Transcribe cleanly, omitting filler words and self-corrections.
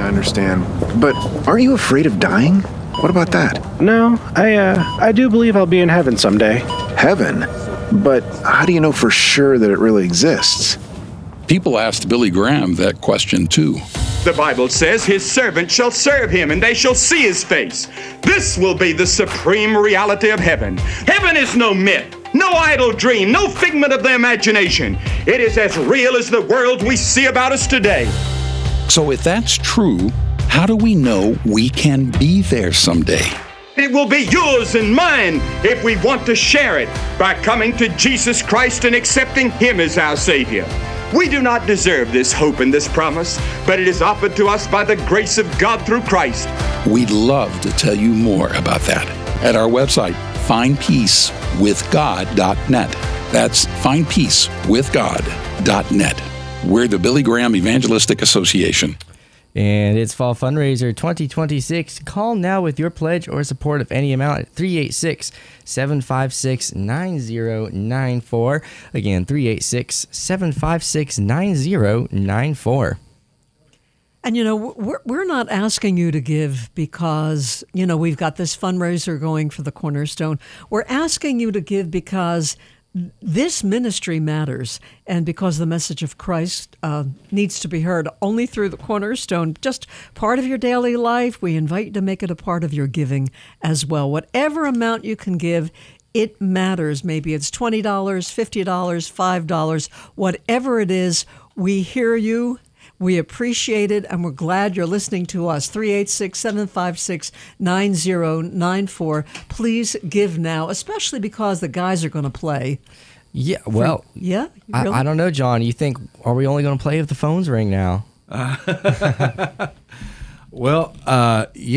understand. But aren't you afraid of dying? What about that? No, I do believe I'll be in heaven someday. Heaven? But how do you know for sure that it really exists? People asked Billy Graham that question too. The Bible says his servant shall serve him and they shall see his face. This will be the supreme reality of heaven. Heaven is no myth, no idle dream, no figment of the imagination. It is as real as the world we see about us today. So if that's true, how do we know we can be there someday? It will be yours and mine if we want to share it by coming to Jesus Christ and accepting him as our Savior. We do not deserve this hope and this promise, but it is offered to us by the grace of God through Christ. We'd love to tell you more about that at our website, findpeacewithgod.net. That's findpeacewithgod.net. We're the Billy Graham Evangelistic Association. And it's Fall Fundraiser 2026. Call now with your pledge or support of any amount at 386-756-9094. Again, 386-756-9094. And, we're not asking you to give because, we've got this fundraiser going for the Cornerstone. We're asking you to give because this ministry matters, and because the message of Christ needs to be heard only through the Cornerstone, just part of your daily life. We invite you to make it a part of your giving as well. Whatever amount you can give, it matters. Maybe it's $20, $50, $5, whatever it is. We hear you. We appreciate it, and we're glad you're listening to us. 386-756-9094. Please give now, especially because the guys are going to play. Yeah, well, yeah. Really? I don't know, John. You think, are we only going to play if the phones ring now? Well, yeah.